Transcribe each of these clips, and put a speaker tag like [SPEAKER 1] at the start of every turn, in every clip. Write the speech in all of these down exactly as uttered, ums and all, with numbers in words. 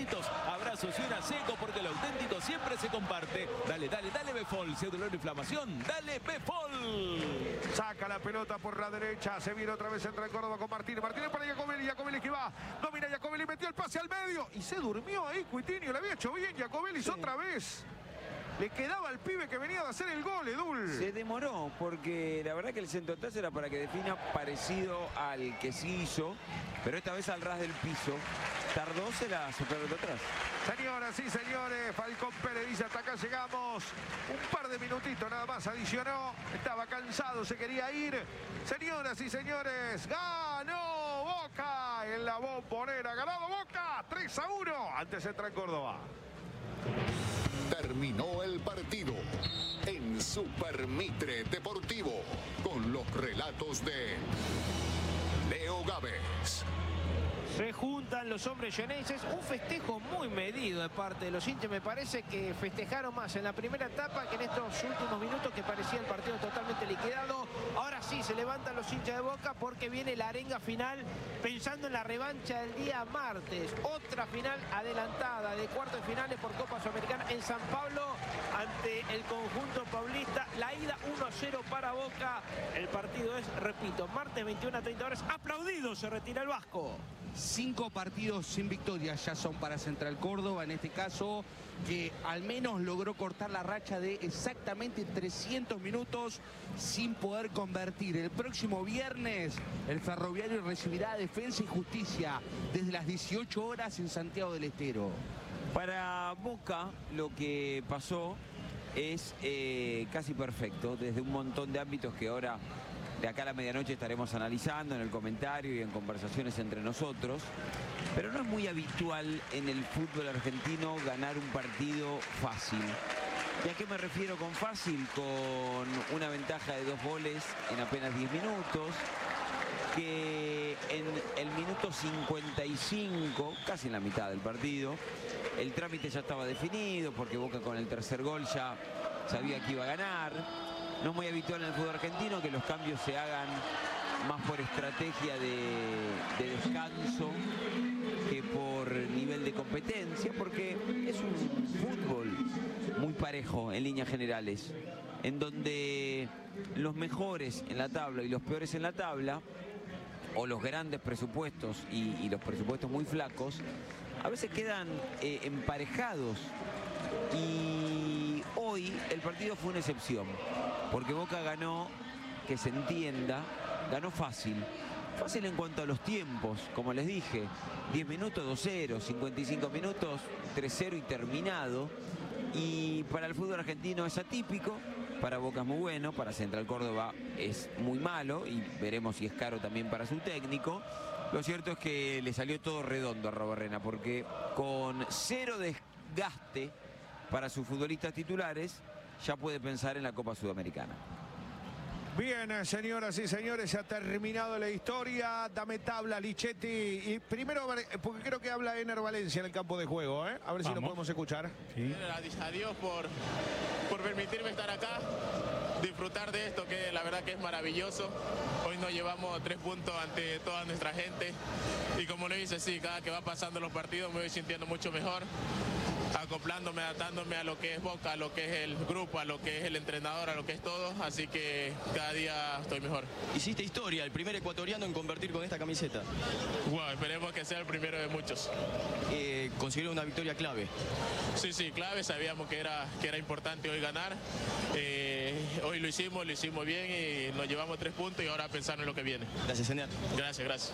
[SPEAKER 1] besitos, abrazos y una seco porque lo auténtico siempre se comparte. Dale, dale, dale Befol. Si hay dolor o inflamación, dale Befol.
[SPEAKER 2] Saca la pelota por la derecha. Se viene otra vez entre Córdoba con Martínez. Martínez para Giacomelli. Giacomelli que va. Domina Giacomelli. Metió el pase al medio. Y se durmió ahí Cuitinho. Le había hecho bien Giacomelli sí. otra vez. Le quedaba al pibe que venía de hacer el gol, Edul.
[SPEAKER 3] Se demoró porque la verdad que el centro atrás era para que defina parecido al que sí hizo, pero esta vez al ras del piso. Tardó, se la superó atrás.
[SPEAKER 2] Señoras y señores, Falcón Pérez dice hasta acá llegamos. Un par de minutitos nada más adicionó. Estaba cansado, se quería ir. Señoras y señores, ganó Boca en la Bombonera. Ganado Boca, tres a uno. Antes entra en Córdoba.
[SPEAKER 4] Terminó el partido en Super Mitre Deportivo con los relatos de Leo Gávez.
[SPEAKER 5] Se juntan los hombres geneses, un festejo muy medido de parte de los hinchas. Me parece que festejaron más en la primera etapa que en estos últimos minutos que parecía el partido totalmente liquidado. Ahora sí, se levantan los hinchas de Boca porque viene la arenga final pensando en la revancha del día martes. Otra final adelantada de cuartos de finales por Copa Sudamericana en San Pablo ante el conjunto paulista. La ida uno a cero para Boca. El partido es, repito, martes veintiuna a treinta horas. Aplaudido, se retira el vasco.
[SPEAKER 6] Cinco partidos sin victoria ya son para Central Córdoba, en este caso, que al menos logró cortar la racha de exactamente trescientos minutos sin poder convertir. El próximo viernes el Ferroviario recibirá a Defensa y Justicia desde las dieciocho horas en Santiago del Estero.
[SPEAKER 3] Para Boca lo que pasó es eh, casi perfecto, desde un montón de ámbitos que ahora de acá a la medianoche estaremos analizando en el comentario y en conversaciones entre nosotros. Pero no es muy habitual en el fútbol argentino ganar un partido fácil. ¿Y a qué me refiero con fácil? Con una ventaja de dos goles en apenas diez minutos. Que en el minuto cincuenta y cinco, casi en la mitad del partido, el trámite ya estaba definido porque Boca con el tercer gol ya sabía que iba a ganar. No es muy habitual en el fútbol argentino que los cambios se hagan más por estrategia de, de descanso que por nivel de competencia, porque es un fútbol muy parejo en líneas generales, en donde los mejores en la tabla y los peores en la tabla, o los grandes presupuestos y, y los presupuestos muy flacos, a veces quedan eh, emparejados. Y hoy el partido fue una excepción, porque Boca ganó, que se entienda, ganó fácil. Fácil en cuanto a los tiempos, como les dije, diez minutos dos cero, cincuenta y cinco minutos tres cero y terminado. Y para el fútbol argentino es atípico, para Boca es muy bueno, para Central Córdoba es muy malo y veremos si es caro también para su técnico. Lo cierto es que le salió todo redondo a Robarrena, porque con cero desgaste para sus futbolistas titulares ya puede pensar en la Copa Sudamericana.
[SPEAKER 2] Bien, señoras y señores, se ha terminado la historia. Dame tabla, Lichetti. Y primero, porque creo que habla Ener Valencia en el campo de juego, ¿eh? A ver Vamos. si lo podemos escuchar.
[SPEAKER 7] Sí. Adiós por, por permitirme estar acá, disfrutar de esto, que la verdad que es maravilloso. Hoy nos llevamos tres puntos ante toda nuestra gente. Y como lo dice, sí, cada que va pasando los partidos me voy sintiendo mucho mejor, acoplándome, adaptándome a lo que es Boca, a lo que es el grupo, a lo que es el entrenador, a lo que es todo, así que cada día estoy mejor.
[SPEAKER 8] Hiciste historia, el primer ecuatoriano en convertir con esta camiseta.
[SPEAKER 7] Wow, esperemos que sea el primero de muchos.
[SPEAKER 8] Eh, consiguieron una victoria clave.
[SPEAKER 7] Sí, sí, clave, sabíamos que era, que era importante hoy ganar. Eh, hoy lo hicimos, lo hicimos bien y nos llevamos tres puntos y ahora a pensar en lo que viene.
[SPEAKER 8] Gracias, señor.
[SPEAKER 7] Gracias, gracias.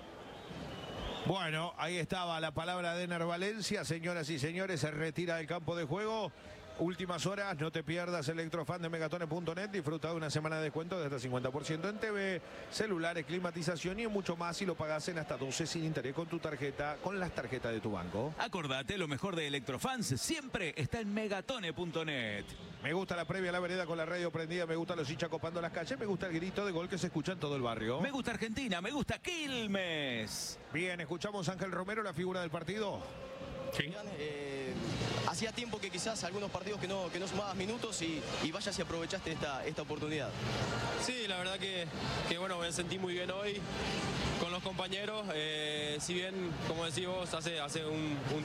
[SPEAKER 2] Bueno, ahí estaba la palabra de Ener Valencia. Señoras y señores, se retira del campo de juego. Últimas horas, no te pierdas Electrofan de Megatone punto net. Disfruta de una semana de descuento de hasta cincuenta por ciento en T V, celulares, climatización y mucho más si lo pagas en hasta doce sin interés con tu tarjeta, con las tarjetas de tu banco.
[SPEAKER 1] Acordate, lo mejor de Electrofans siempre está en Megatone punto net.
[SPEAKER 2] Me gusta la previa a la vereda con la radio prendida, me gusta los hinchas copando las calles, me gusta el grito de gol que se escucha en todo el barrio.
[SPEAKER 1] Me gusta Argentina, me gusta Quilmes.
[SPEAKER 2] Bien, escuchamos a Ángel Romero, la figura del partido.
[SPEAKER 8] Sí. Eh, hacía tiempo que quizás algunos partidos que no, que no sumabas minutos y, y vaya si aprovechaste esta, esta oportunidad.
[SPEAKER 9] Sí, la verdad que, que bueno, me sentí muy bien hoy con los compañeros. Eh, si bien, como decís vos, hace, hace un, un